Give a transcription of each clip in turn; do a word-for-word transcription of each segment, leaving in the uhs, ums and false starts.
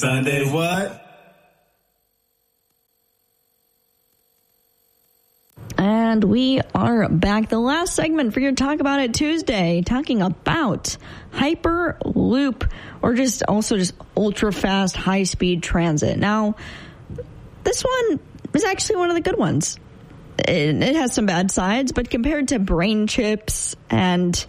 Sunday what? And we are back. The last segment for your Talk About It Tuesday, talking about Hyperloop, or just also just ultra-fast, high-speed transit. Now, this one is actually one of the good ones. It, it has some bad sides, but compared to brain chips and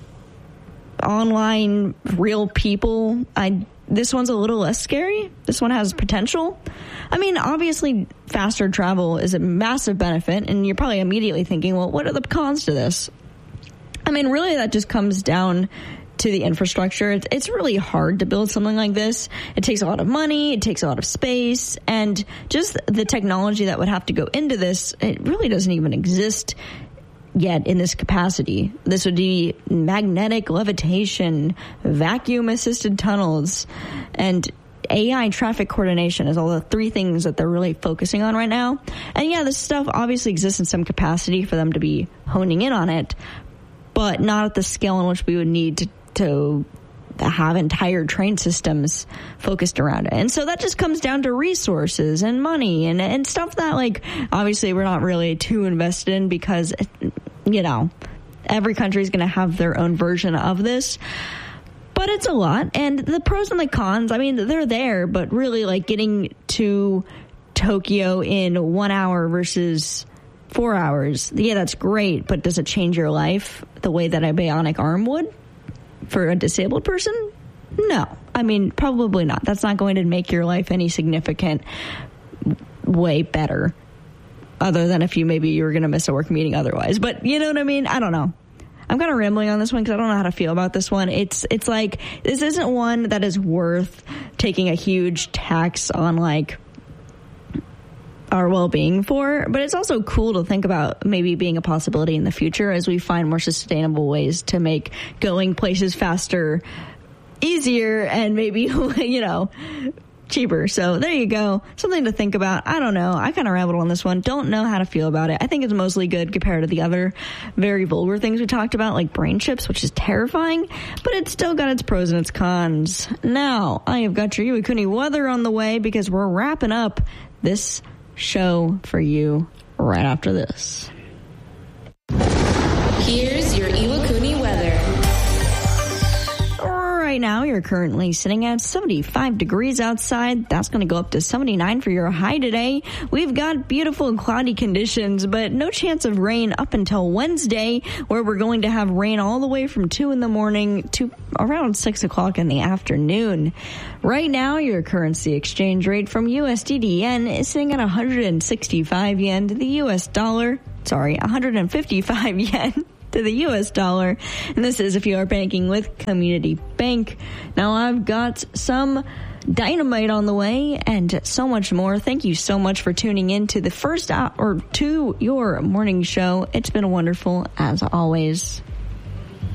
online real people, I this one's a little less scary. This one has potential. I mean, obviously, faster travel is a massive benefit, and you're probably immediately thinking, well, what are the cons to this? I mean, really, that just comes down to the infrastructure. It's, it's really hard to build something like this. It takes a lot of money, it takes a lot of space, and just the technology that would have to go into this, it really doesn't even exist yet in this capacity. This would be magnetic levitation, vacuum-assisted tunnels, and A I traffic coordination is all the three things that they're really focusing on right now. And yeah, this stuff obviously exists in some capacity for them to be honing in on it, but not at the scale in which we would need to, to have entire train systems focused around it. And so that just comes down to resources and money and, and stuff that, like, obviously we're not really too invested in because, you know, every country is going to have their own version of this. But it's a lot. And the pros and the cons, I mean, they're there, but really, like, getting to Tokyo in one hour versus four hours, yeah, that's great, but does it change your life the way that a bionic arm would for a disabled person? No. I mean, probably not. That's not going to make your life any significant way better, other than if you maybe you were going to miss a work meeting otherwise. But you know what I mean? I don't know. I'm kind of rambling on this one because I don't know how to feel about this one. It's it's like, this isn't one that is worth taking a huge tax on, like, our well-being for, but it's also cool to think about maybe being a possibility in the future as we find more sustainable ways to make going places faster easier and maybe, you know, cheaper. So there you go. Something to think about. I don't know. I kind of rambled on this one. Don't know how to feel about it. I think it's mostly good compared to the other very vulgar things we talked about, like brain chips, which is terrifying, but it's still got its pros and its cons. Now, I have got your Iwakuni weather on the way because we're wrapping up this show for you right after this. Here's your Iwakuni weather. Right now, you're currently sitting at seventy-five degrees outside. That's going to go up to seventy-nine for your high today. We've got beautiful and cloudy conditions, but no chance of rain up until Wednesday, where we're going to have rain all the way from two in the morning to around six o'clock in the afternoon. Right now, your currency exchange rate from U S D to yen is sitting at one hundred sixty-five yen to the U S dollar. Sorry, one hundred fifty-five yen to the U S dollar. And this is if you are banking with Community Bank. Now, I've got some dynamite on the way and so much more. Thank you so much for tuning in to the first hour, or to your morning show. It's been wonderful as always.